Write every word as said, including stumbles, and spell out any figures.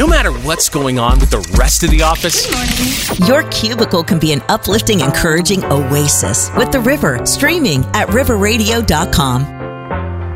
No matter what's going on with the rest of the office, your cubicle can be an uplifting, encouraging oasis with The River, streaming at river radio dot com.